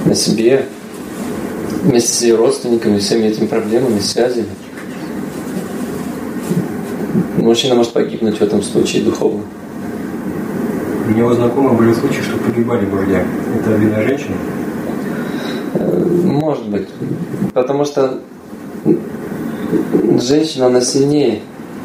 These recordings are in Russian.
на себе, вместе с ее родственниками, всеми этими проблемами, связями. Мужчина может погибнуть в этом случае духовно. У него знакомых были случаи, что погибали мужья. Это вина женщины? Может быть. Потому что женщина, она сильнее.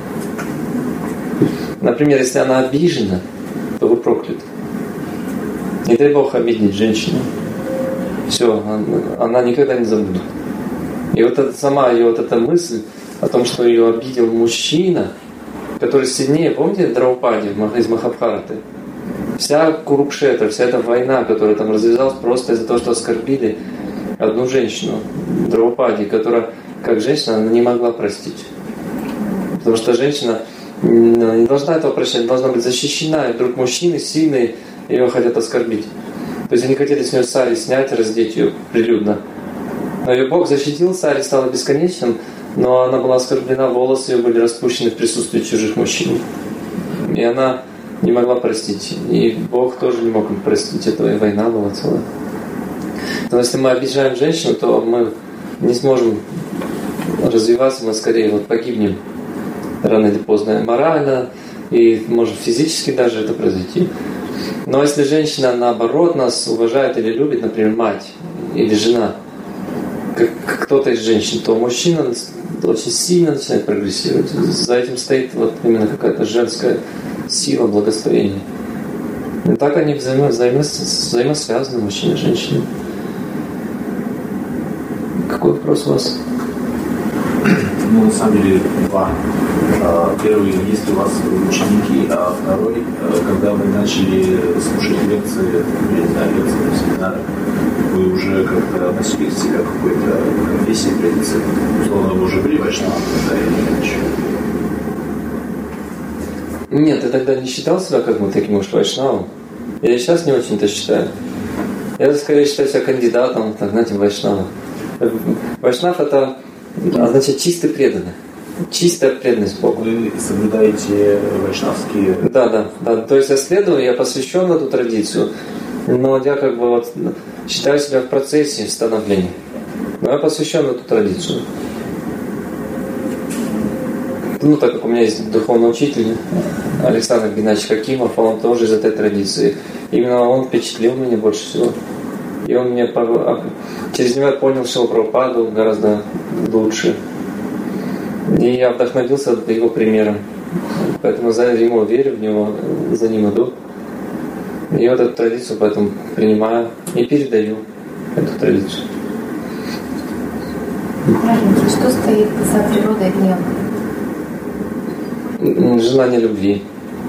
Например, если она обижена, то вы прокляты. Не дай Бог обидеть женщину. Все, она никогда не забудет. И вот это, сама ее вот эта мысль о том, что ее обидел мужчина, который сильнее, помните Драупади из Махабхараты? Вся Курукшетра, вся эта война, которая там развязалась просто из-за того, что оскорбили одну женщину, Драупади, которая, как женщина, она не могла простить. Потому что женщина не должна этого прощать, должна быть защищена, и вдруг мужчины сильные ее хотят оскорбить. То есть они хотели с нее сари снять, раздеть ее прилюдно. Но ее Бог защитил, сари стала бесконечным, но она была оскорблена, волосы ее были распущены в присутствии чужих мужчин. И она не могла простить. И Бог тоже не мог простить этого, и война была целая. Но если мы обижаем женщину, то мы не сможем развиваться, мы скорее вот погибнем рано или поздно морально, и может физически даже это произойти. Но если женщина наоборот нас уважает или любит, например, мать или жена, как кто-то из женщин, то мужчина очень сильно начинает прогрессировать. За этим стоит вот именно какая-то женская сила, благословение. И так они взаимосвязаны, мужчина и женщина. Какой вопрос у вас? Ну, на самом деле, два. Первый, есть ли у вас ученики, а второй, когда вы начали слушать лекции, я не знаю, лекции, семинары, вы уже как-то относили к себе какой-то конфессии, традиции, условно, вы уже были вайшнавом, когда или еще? Нет, я тогда не считал себя как бы таким уж вайшнавом. Я и сейчас не очень-то считаю. Я скорее считаю себя кандидатом, так, знаете, вайшнава. Вайшнав — это означает чистый преданный. Чистая преданность Богу. Вы соблюдаете вайшнавские... Да. То есть я следую, я посвящен эту традицию, но я как бы вот считаю себя в процессе становления. Но я посвящен эту традицию. Ну, так как у меня есть духовный учитель Александр Геннадьевич Хакимов, он тоже из этой традиции. Именно он впечатлил меня больше всего. И он мне через него я понял Шрилу Прабхупаду гораздо лучше. И я вдохновился его примером. Поэтому за него верю, в него, за ним иду. И вот эту традицию поэтому принимаю и передаю эту традицию. Что стоит за природой гнева? Желание любви.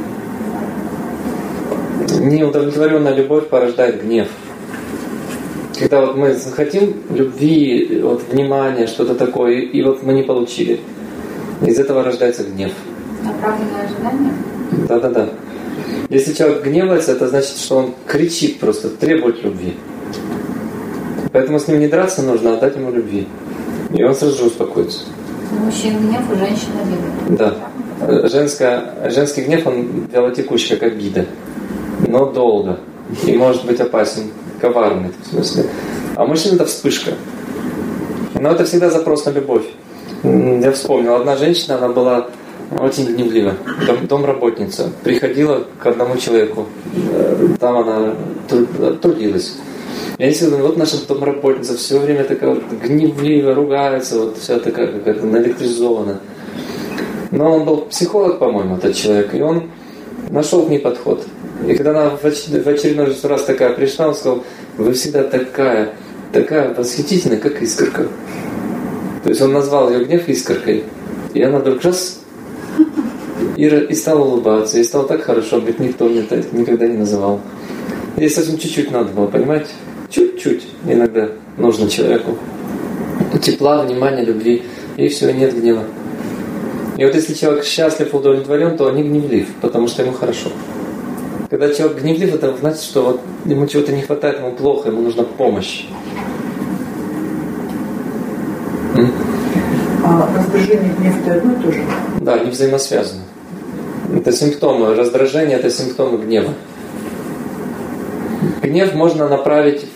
Неудовлетворенная любовь порождает гнев. Когда вот мы хотим любви, вот, внимания, что-то такое, и вот мы не получили. Из этого рождается гнев. Оправданное ожидание? Да. Если человек гневается, это значит, что он кричит просто, требует любви. Поэтому с ним не драться нужно, а дать ему любви. И он сразу же успокоится. У мужчин гнев, у женщин обида. Да. Женский гнев, он вялотекущий, как обида. Но долго. И может быть опасен, коварный в смысле. А у мужчин это вспышка. Но это всегда запрос на любовь. Я вспомнил, одна женщина, она была очень гневлива, домработница. Приходила к одному человеку, там она трудилась. Я не думаю, вот наша домработница все время такая вот гневливая, ругается, вот вся такая какая-то наэлектризована. Но он был психолог, по-моему, этот человек, и он нашел к ней подход. И когда она в очередной раз такая пришла, он сказал: вы всегда такая восхитительная, как искорка. То есть он назвал ее гнев искоркой. И она вдруг раз и стала улыбаться. И стало так хорошо, говорит, никто мне так никогда не называл. Ей совсем чуть-чуть надо было, понимаете? Чуть-чуть иногда нужно человеку. Тепла, внимания, любви. И все, нет гнева. И вот если человек счастлив, удовлетворен, то он не гневлив, потому что ему хорошо. Когда человек гневлив, это значит, что вот ему чего-то не хватает, ему плохо, ему нужна помощь. А раздражение и гнев — это одно и то же? Да, они взаимосвязаны. Это симптомы. Раздражение — это симптомы гнева. Гнев можно направить